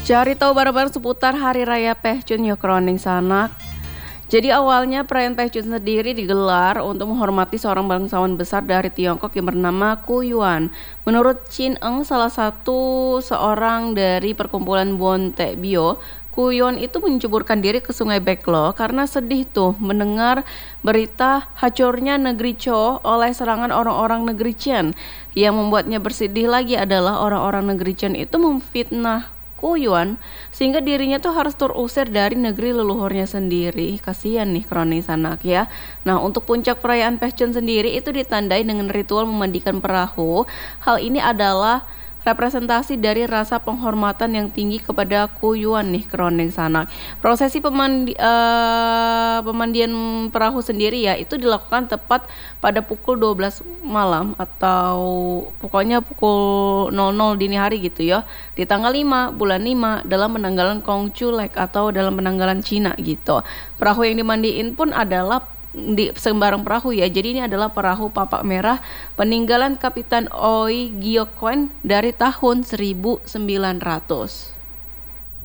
Cari tahu bareng-bareng seputar Hari Raya Pehcun ya Kroning Sanak. Jadi awalnya perayaan Pehcun sendiri digelar untuk menghormati seorang bangsawan besar dari Tiongkok yang bernama Qu Yuan. Menurut Qin Eng, salah satu seorang dari perkumpulan Bonte Bio, Qu Yuan itu menceburkan diri ke Sungai Beklo karena sedih tuh mendengar berita hancurnya negeri Chou oleh serangan orang-orang negeri Chen. Yang membuatnya bersedih lagi adalah orang-orang negeri Chen itu memfitnah Qu Yuan sehingga dirinya tuh harus terusir dari negeri leluhurnya sendiri. Kasihan nih Kroni Sanak ya. Nah, untuk puncak perayaan Pehcun sendiri itu ditandai dengan ritual memandikan perahu. Hal ini adalah representasi dari rasa penghormatan yang tinggi kepada Qu Yuan nih Kroni Sanak. Prosesi pemandian perahu sendiri ya itu dilakukan tepat pada pukul 12 malam atau pokoknya pukul 00 dini hari gitu ya, di tanggal 5 bulan 5 dalam penanggalan Kongchu Lek atau dalam penanggalan Cina gitu. Perahu yang dimandiin pun adalah di sembarang perahu ya. Jadi ini adalah perahu papak merah peninggalan Kapitan Oi Gioquan dari tahun 1900.